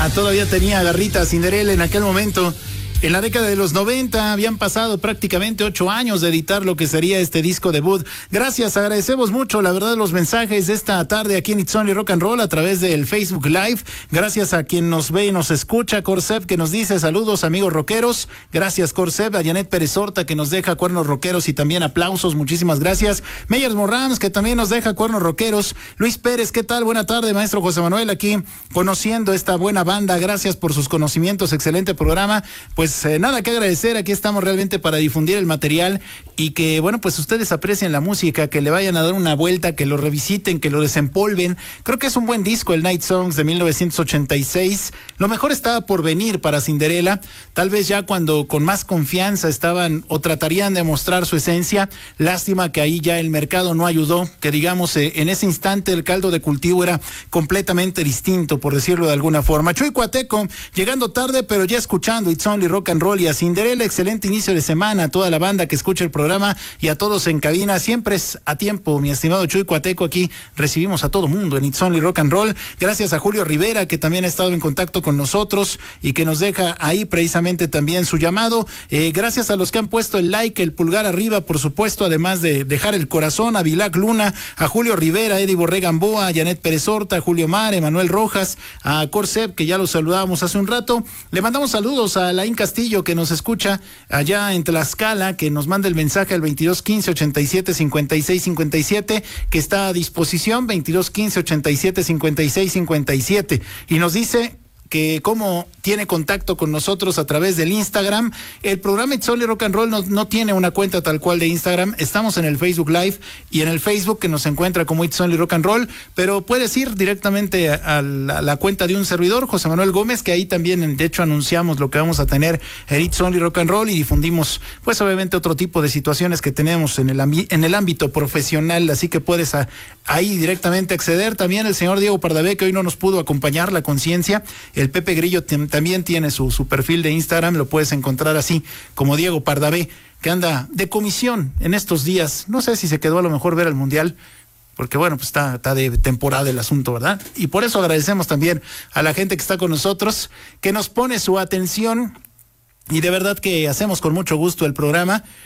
Todavía tenía garrita Cinderella en aquel momento. En la década de los 90 habían pasado prácticamente 8 años de editar lo que sería este disco debut. Gracias, agradecemos mucho, la verdad, los mensajes de esta tarde aquí en It's Only Rock and Roll a través del Facebook Live. Gracias a quien nos ve y nos escucha, Corsep, que nos dice saludos, amigos rockeros. Gracias, Corsep. A Janet Pérez Horta, que nos deja cuernos rockeros y también aplausos. Muchísimas gracias. Meyers Morrams, que también nos deja cuernos rockeros. Luis Pérez, ¿qué tal? Buena tarde, maestro José Manuel, aquí conociendo esta buena banda. Gracias por sus conocimientos. Excelente programa. Pues nada que agradecer, aquí estamos realmente para difundir el material y que, bueno, pues ustedes aprecien la música, que le vayan a dar una vuelta, que lo revisiten, que lo desempolven. Creo que es un buen disco, el Night Songs de 1986. Lo mejor estaba por venir para Cinderella, tal vez ya cuando con más confianza estaban o tratarían de mostrar su esencia. Lástima que ahí ya el mercado no ayudó, que digamos en ese instante el caldo de cultivo era completamente distinto, por decirlo de alguna forma. Chuy Cuateco, llegando tarde, pero ya escuchando It's Only Rock and Roll, y a Cinderella, excelente inicio de semana, a toda la banda que escucha el programa y a todos en cabina, siempre es a tiempo, mi estimado Chuy Cuateco. Aquí recibimos a todo mundo en It's Only Rock and Roll. Gracias a Julio Rivera, que también ha estado en contacto con nosotros y que nos deja ahí precisamente también su llamado. Gracias a los que han puesto el like, el pulgar arriba, por supuesto, además de dejar el corazón, a Vilac Luna, a Julio Rivera, Eddie Borrega Gamboa, a Janet Pérez Horta, a Julio Mar, Emanuel Rojas, a Corsep, que ya lo saludábamos hace un rato. Le mandamos saludos a Laín Castillo, que nos escucha allá en Tlaxcala, que nos manda el mensaje al 2215-87-56-57, que está a disposición, 2215-87-56-57, y nos dice que como tiene contacto con nosotros a través del Instagram. El programa It's Only Rock and Roll no tiene una cuenta tal cual de Instagram. Estamos en el Facebook Live y en el Facebook, que nos encuentra como It's Only Rock and Roll, pero puedes ir directamente a la cuenta de un servidor, José Manuel Gómez, que ahí también de hecho anunciamos lo que vamos a tener en It's Only Rock and Roll y difundimos pues obviamente otro tipo de situaciones que tenemos en el ámbito profesional, así que puedes ahí directamente acceder. También el señor Diego Pardavé, que hoy no nos pudo acompañar, la conciencia. El Pepe Grillo también tiene su perfil de Instagram, lo puedes encontrar así como Diego Pardavé, que anda de comisión en estos días. No sé si se quedó a lo mejor ver el Mundial, porque bueno, pues está de temporada el asunto, ¿verdad? Y por eso agradecemos también a la gente que está con nosotros, que nos pone su atención, y de verdad que hacemos con mucho gusto el programa.